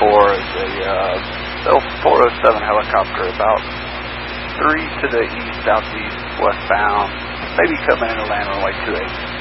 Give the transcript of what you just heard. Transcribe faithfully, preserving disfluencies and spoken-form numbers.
four is a uh, Bell four oh seven helicopter, about three to the east, southeast, westbound, maybe coming in to land runway two eight.